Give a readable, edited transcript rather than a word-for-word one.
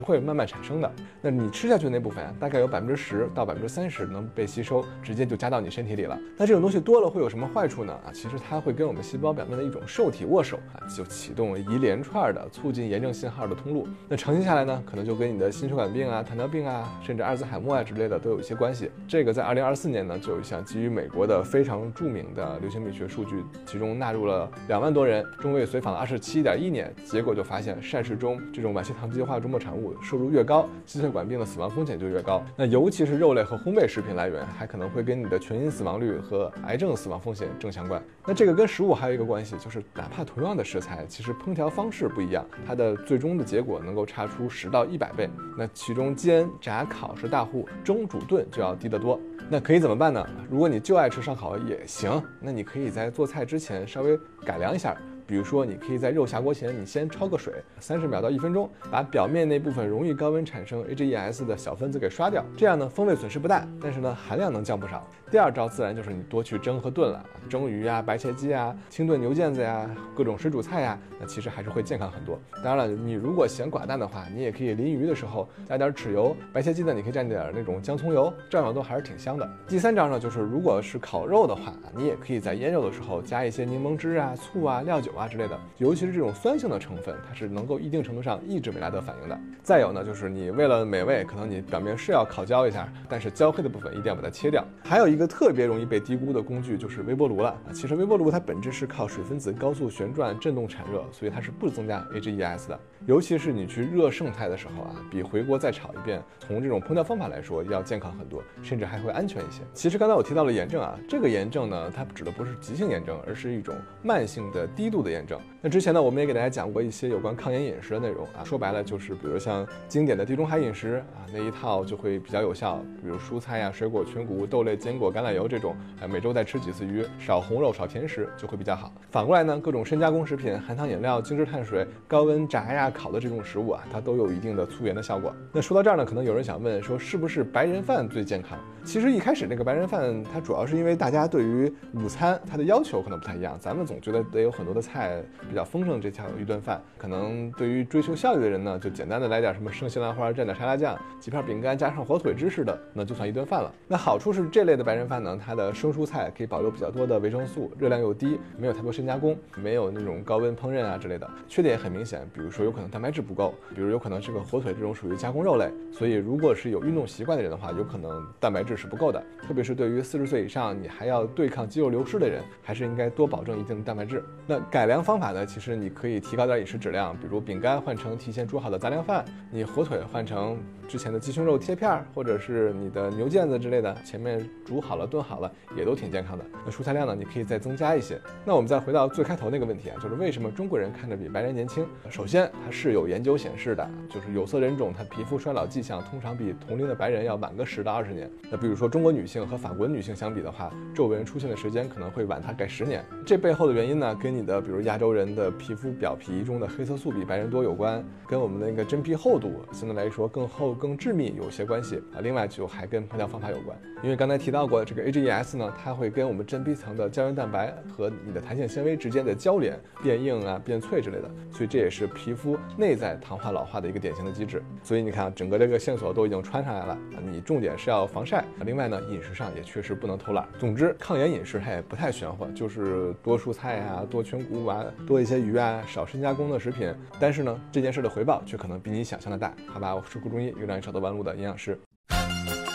会慢慢产生的。那你吃下去的那部分大概有10%到30%能被吸收，直接就加到你身体里了。那这种东西多了会有什么坏处呢？其实它会跟我们细胞表面的一种受体握手就启动一连串的促进炎症信号的通路。那长期下来呢，可能就跟你的心血管病糖尿病甚至阿尔兹海默之类的都有一些关系。这个在2024年呢，就有一项基于美国的非常著名的流行病学数据，其中纳入了2万多人，中位随访了27.1年，结果就发现膳食中这种晚期糖基化终末产物摄入越高，心血管病的死亡风险就越高。那尤其是肉类和烘焙食品来源，还可能会跟你的全因死亡率和癌症死亡风险正相关。那这个跟食物还有一个关系，就是哪怕同样的食材，其实烹调方式不一样，它的最终的结果能够差出10到100倍。那其中煎、炸、烤是大户，蒸、煮、炖就要低得多。那可以怎么办呢？如果你就爱吃烧烤也行，那你可以在做菜之前稍微改良一下。比如说，你可以在肉下锅前，你先焯个水，30秒到1分钟，把表面那部分容易高温产生 AGEs 的小分子给刷掉。这样呢，风味损失不大，但是呢，含量能降不少。第二招自然就是你多去蒸和炖了，蒸鱼白切鸡清炖牛腱子各种水煮菜那其实还是会健康很多。当然了，你如果嫌寡淡的话，你也可以淋鱼的时候加点豉油，白切鸡呢，你可以蘸点那种姜葱油，照样都还是挺香的。第三招呢，就是如果是烤肉的话，你也可以在腌肉的时候加一些柠檬汁醋料酒之类的，尤其是这种酸性的成分，它是能够一定程度上抑制美拉德反应的。再有呢，就是你为了美味，可能你表面是要烤焦一下，但是焦黑的部分一定要把它切掉。还有一个特别容易被低估的工具就是微波炉了。其实微波炉它本质是靠水分子高速旋转振动产热，所以它是不增加 AGEs 的。尤其是你去热剩菜的时候比回锅再炒一遍，从这种烹调方法来说要健康很多，甚至还会安全一些。其实刚才我提到了炎症这个炎症呢，它指的不是急性炎症，而是一种慢性的低度的炎症。那之前呢，我们也给大家讲过一些有关抗炎饮食的内容说白了就是比如像经典的地中海饮食那一套就会比较有效，比如蔬菜水果、全谷、豆类、坚果、橄榄油这种每周再吃几次鱼，少红肉少甜食就会比较好。反过来呢，各种深加工食品、含糖饮料、精致碳水、高温炸烤的这种食物它都有一定的促炎的效果。那说到这儿呢，可能有人想问说，是不是白人饭最健康？其实一开始那个白人饭它主要是因为大家对于午餐它的要求可能不太一样，咱们总觉得得有很多的菜比较丰盛，这叫一顿饭。可能对于追求效率的人呢，就简单的来点什么生西兰花蘸点沙拉酱，几片饼干加上火腿芝士的，那就算一顿饭了。那好处是这类的白人饭呢，它的生蔬菜可以保留比较多的维生素，热量又低，没有太多深加工，没有那种高温烹饪之类的。缺点也很明显，比如说有可能蛋白质不够，比如有可能这个火腿这种属于加工肉类，所以如果是有运动习惯的人的话，有可能蛋白质是不够的。特别是对于40岁以上你还要对抗肌肉流失的人，还是应该多保证一定的蛋白质。那改良方法呢，其实你可以提高点饮食质量，比如饼干换成提前煮好的杂粮饭，你火腿换成之前的鸡胸肉贴片，或者是你的牛腱子之类的，前面煮好了炖好了，也都挺健康的。那蔬菜量呢，你可以再增加一些。那我们再回到最开头那个问题就是为什么中国人看着比白人年轻？首先它是有研究显示的，就是有色人种它皮肤衰老迹象通常比同龄的白人要晚个10到20年。那比如说中国女性和法国女性相比的话，皱纹出现的时间可能会晚大概10年。这背后的原因呢，跟你的比如亚洲人的皮肤表皮中的黑色素比白人多有关，跟我们的那个真皮厚度相对来说更厚更致密有些关系另外就还跟烹调方法有关。因为刚才提到过这个 AGEs 呢，它会跟我们真皮层的胶原蛋白和你的弹性纤维之间的交联变硬变脆之类的，所以这也是皮肤内在糖化老化的一个典型的机制。所以你看整个这个线索都已经穿上来了，你重点是要防晒，另外呢饮食上也确实不能偷懒。总之抗炎饮食它也不太玄乎，就是多蔬菜多全谷物多一些鱼少深加工的食品。但是呢这件事的回报却可能比你想象的大。好吧，我是顾中医，一个让你少走弯路的营养师。